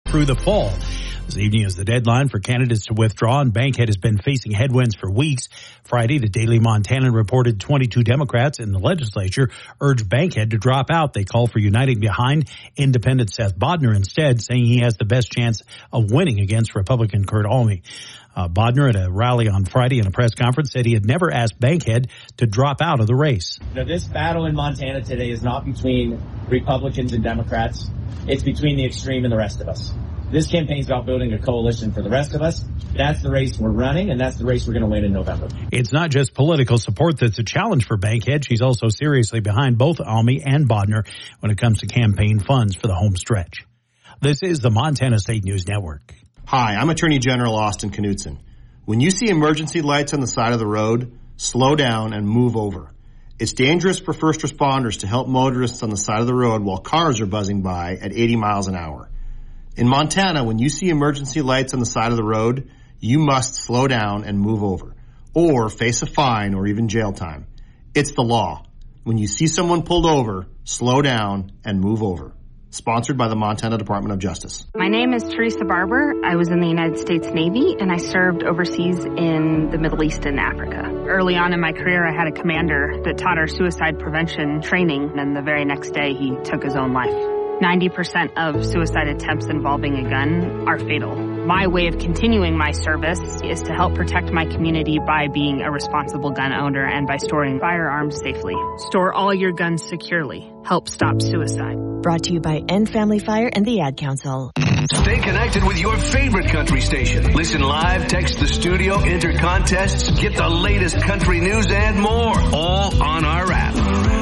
through the fall. This evening is the deadline for candidates to withdraw, and Bankhead has been facing headwinds for weeks. Friday, the Daily Montanan reported 22 Democrats in the legislature urged Bankhead to drop out. They call for uniting behind independent Seth Bodnar instead, saying he has the best chance of winning against Republican Kurt Alme. Bodnar, at a rally on Friday in a press conference, said he had never asked Bankhead to drop out of the race. This battle in Montana today is not between Republicans and Democrats. It's between the extreme and the rest of us. This campaign is about building a coalition for the rest of us. That's the race we're running, and that's the race we're going to win in November. It's not just political support that's a challenge for Bankhead. She's also seriously behind both Alme and Bodnar when it comes to campaign funds for the home stretch. This is the Montana State News Network. Hi, I'm Attorney General Austin Knudsen. When you see emergency lights on the side of the road, slow down and move over. It's dangerous for first responders to help motorists on the side of the road while cars are buzzing by at 80 miles an hour. In Montana, when you see emergency lights on the side of the road, you must slow down and move over, or face a fine or even jail time. It's the law. When you see someone pulled over, slow down and move over. Sponsored by the Montana Department of Justice. My name is Teresa Barber. I was in the United States Navy, and I served overseas in the Middle East and Africa. Early on in my career, I had a commander that taught our suicide prevention training, and the very next day, he took his own life. 90% of suicide attempts involving a gun are fatal. My way of continuing my service is to help protect my community by being a responsible gun owner and by storing firearms safely. Store all your guns securely. Help stop suicide. Brought to you by End Family Fire and the Ad Council. Stay connected with your favorite country station. Listen live, text the studio, enter contests, get the latest country news and more. All on our app.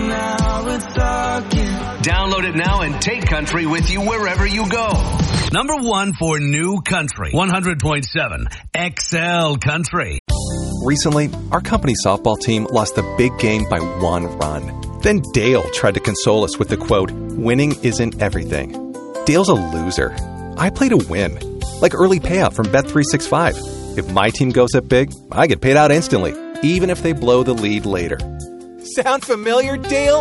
Download it now and take country with you wherever you go. Number 1 for new country. 100.7 XL Country. Recently, our company softball team lost the big game by 1 run. Then Dale tried to console us with the quote, "Winning isn't everything." Dale's a loser. I play to win. Like early payout from Bet365. If my team goes up big, I get paid out instantly, even if they blow the lead later. Sound familiar, Dale?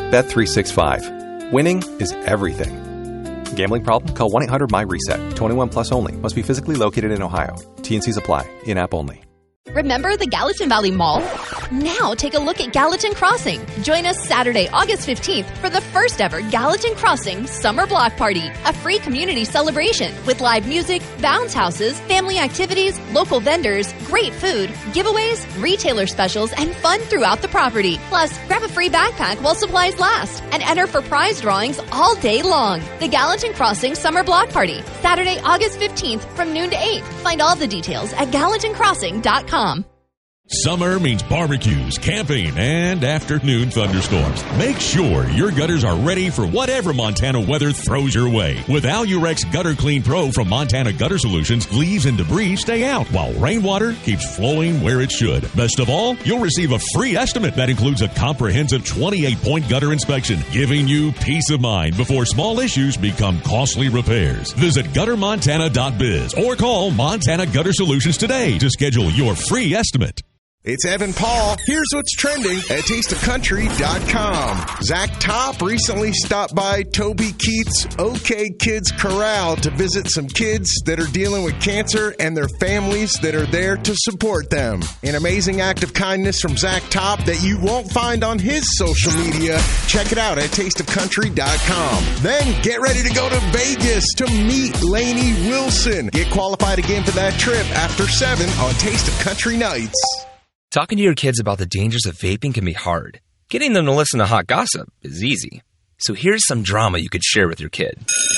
Bet365. Winning is everything. Gambling problem? Call 1-800-MY-RESET. 21 plus only. Must be physically located in Ohio. T&Cs apply. In-app only. Remember the Gallatin Valley Mall? Now take a look at Gallatin Crossing. Join us Saturday, August 15th for the first ever Gallatin Crossing Summer Block Party, a free community celebration with live music, bounce houses, family activities, local vendors, great food, giveaways, retailer specials, and fun throughout the property. Plus, grab a free backpack while supplies last and enter for prize drawings all day long. The Gallatin Crossing Summer Block Party, Saturday, August 15th from noon to 8. Find all the details at GallatinCrossing.com. Summer means barbecues, camping, and afternoon thunderstorms. Make sure your gutters are ready for whatever Montana weather throws your way. With Alurex Gutter Clean Pro from Montana Gutter Solutions, leaves and debris stay out while rainwater keeps flowing where it should. Best of all, you'll receive a free estimate that includes a comprehensive 28-point gutter inspection, giving you peace of mind before small issues become costly repairs. Visit guttermontana.biz or call Montana Gutter Solutions today to schedule your free estimate. It's Evan Paul. Here's what's trending at tasteofcountry.com. Zach Top recently stopped by Toby Keith's OK Kids Corral to visit some kids that are dealing with cancer and their families that are there to support them. An amazing act of kindness from Zach Top that you won't find on his social media. Check it out at tasteofcountry.com. Then get ready to go to Vegas to meet Lainey Wilson. Get qualified again for that trip after 7 on Taste of Country Nights. Talking to your kids about the dangers of vaping can be hard. Getting them to listen to hot gossip is easy. So here's some drama you could share with your kid.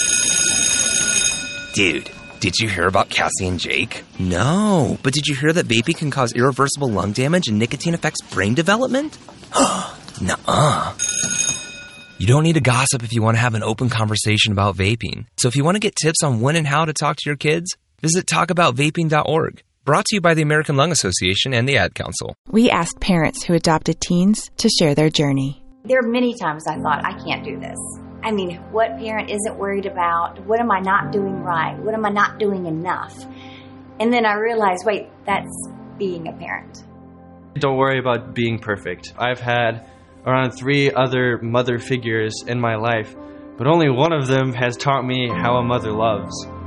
Dude, did you hear about Cassie and Jake? No, but did you hear that vaping can cause irreversible lung damage and nicotine affects brain development? Nuh-uh. You don't need to gossip if you want to have an open conversation about vaping. So if you want to get tips on when and how to talk to your kids, visit talkaboutvaping.org. Brought to you by the American Lung Association and the Ad Council. We asked parents who adopted teens to share their journey. There are many times I thought, I can't do this. I mean, what parent isn't worried about? What am I not doing right? What am I not doing enough? And then I realized, wait, that's being a parent. Don't worry about being perfect. I've had around 3 other mother figures in my life, but only one of them has taught me how a mother loves.